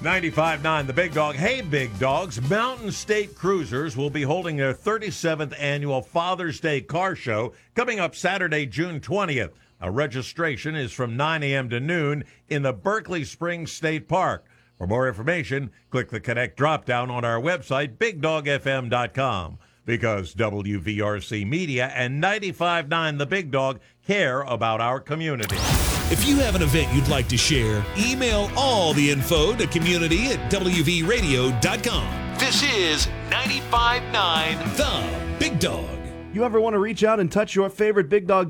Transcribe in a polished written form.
95.9 The Big Dog. Hey, Big Dogs. Mountain State Cruisers will be holding their 37th annual Father's Day Car Show coming up Saturday, June 20th. Registration is from 9 a.m. to noon in the Berkeley Springs State Park. For more information, click the Connect drop-down on our website, BigDogFM.com. Because WVRC Media and 95.9 The Big Dog care about our community. If you have an event you'd like to share, email all the info to community@WVRadio.com. This is 95.9 The Big Dog. You ever want to reach out and touch your favorite Big Dog